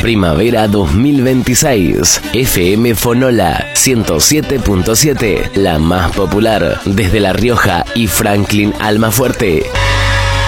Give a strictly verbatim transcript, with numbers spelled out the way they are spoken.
Primavera dos mil veintiséis. F M Fonola ciento siete punto siete, la más popular, desde La Rioja y Franklin Almafuerte.